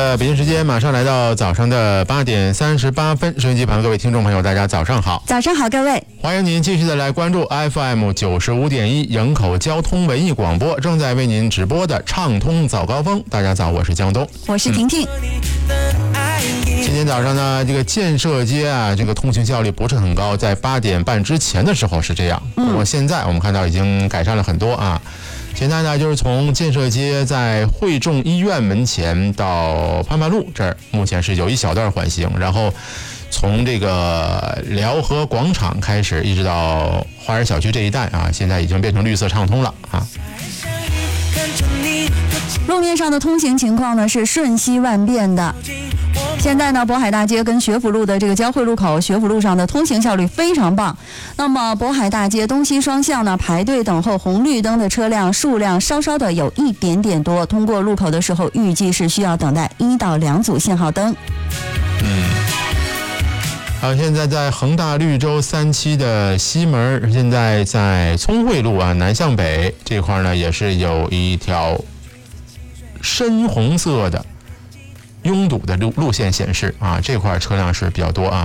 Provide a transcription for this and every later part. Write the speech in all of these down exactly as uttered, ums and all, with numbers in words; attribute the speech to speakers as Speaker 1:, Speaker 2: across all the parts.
Speaker 1: 呃，北京时间马上来到早上的八点三十八分，收音机旁各位听众朋友，大家早上好！
Speaker 2: 早上好，各位，
Speaker 1: 欢迎您继续的来关注 F M 九十五点一营口交通文艺广播正在为您直播的畅通早高峰。大家早，我是江东，
Speaker 2: 我是婷婷。
Speaker 1: 嗯、今天早上呢，这个建设街啊，这个通行效率不是很高，在八点半之前的时候是这样，不过现在我们看到已经改善了很多啊。现在呢，就是从建设街在汇众医院门前到盼盼路这儿，目前是有一小段缓行，然后从这个辽河广场开始，一直到花园小区这一带啊，现在已经变成绿色畅通了啊。
Speaker 2: 路面上的通行情况呢是瞬息万变的。现在呢，渤海大街跟学府路的这个交汇路口，学府路上的通行效率非常棒。那么渤海大街东西双向呢，排队等候红绿灯的车辆数量稍稍的有一点点多，通过路口的时候预计是需要等待一到两组信号灯。
Speaker 1: 嗯。好，现在在恒大绿洲三期的西门，现在在聪慧路啊南向北这块呢，也是有一条深红色的拥堵的路路线显示啊，这块车辆是比较多啊。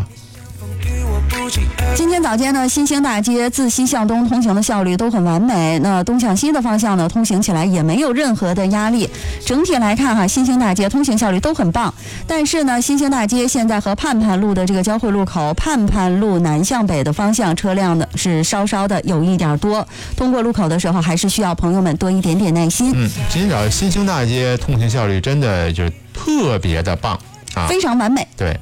Speaker 2: 今天早间呢，新兴大街自西向东通行的效率都很完美，那东向西的方向呢，通行起来也没有任何的压力。整体来看哈，新兴大街通行效率都很棒。但是呢，新兴大街现在和盼盼路的这个交汇路口，盼盼路南向北的方向车辆呢是稍稍的有一点多，通过路口的时候还是需要朋友们多一点点耐心。
Speaker 1: 嗯，今天早上新兴大街通行效率真的就特别的棒啊，
Speaker 2: 非常完美。
Speaker 1: 对。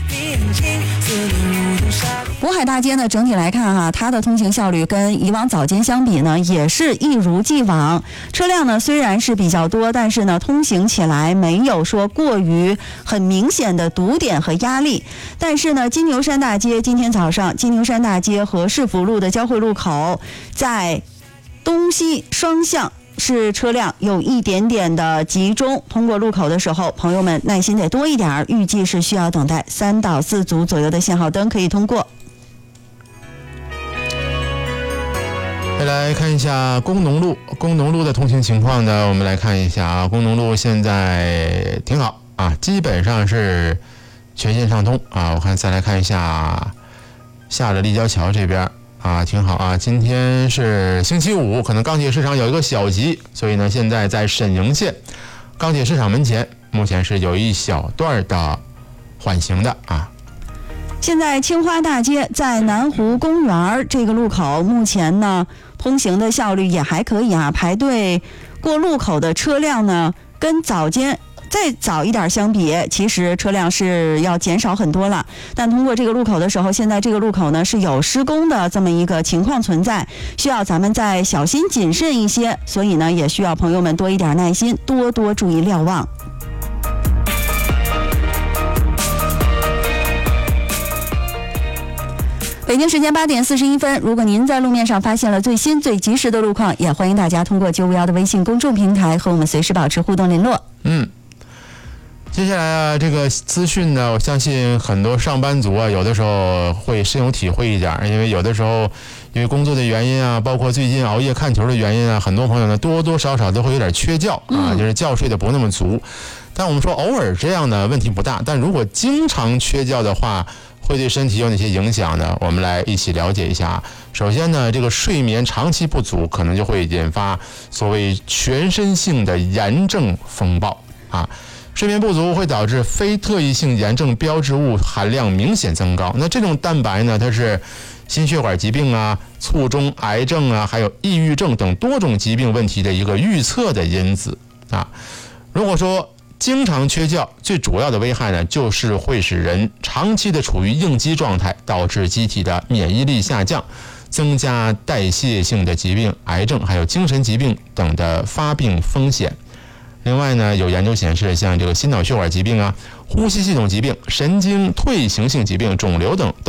Speaker 2: 渤海大街呢，整体来看哈，它的通行效率跟以往早间相比呢，也是一如既往。车辆呢虽然是比较多，但是呢，通行起来没有说过于很明显的堵点和压力。但是呢，金牛山大街今天早上，金牛山大街和市府路的交汇路口，在东西双向是车辆有一点点的集中，通过路口的时候，朋友们耐心得多一点，预计是需要等待三到四组左右的信号灯可以通过。
Speaker 1: 再来看一下工农路，工农路的通行情况呢，我们来看一下啊，工农路现在挺好啊，基本上是全线畅通啊。我看再来看一下下了立交桥这边啊，挺好啊。今天是星期五，可能钢铁市场有一个小集，所以呢，现在在沈营县钢铁市场门前，目前是有一小段的缓行的啊。
Speaker 2: 现在青花大街在南湖公园这个路口，目前呢通行的效率也还可以啊，排队过路口的车辆呢，跟早间再早一点相比，其实车辆是要减少很多了。但通过这个路口的时候，现在这个路口呢是有施工的这么一个情况存在，需要咱们再小心谨慎一些，所以呢也需要朋友们多一点耐心，多多注意瞭望。北京时间八点四十一分，如果您在路面上发现了最新最及时的路况，也欢迎大家通过九五一的微信公众平台和我们随时保持互动联络。
Speaker 1: 嗯，接下来啊，这个资讯呢，我相信很多上班族啊，有的时候会深有体会一点，因为有的时候因为工作的原因啊，包括最近熬夜看球的原因啊，很多朋友呢多多少少都会有点缺觉啊，就是觉睡的不那么足。但我们说偶尔这样的问题不大，但如果经常缺觉的话，会对身体有哪些影响呢？我们来一起了解一下。首先呢，这个睡眠长期不足，可能就会引发所谓全身性的炎症风暴啊。睡眠不足会导致非特异性炎症标志物含量明显增高。那这种蛋白呢，它是心血管疾病啊、卒中癌症啊，还有抑郁症等多种疾病问题的一个预测的因子啊。如果说经常缺觉，最主要的危害呢，就是会使人长期的处于应激状态，导致机体的免疫力下降，增加代谢性的疾病、癌症还有精神疾病等的发病风险。另外呢，有研究显示，像这个心脑血管疾病啊、呼吸系统疾病、神经退行性疾病、肿瘤等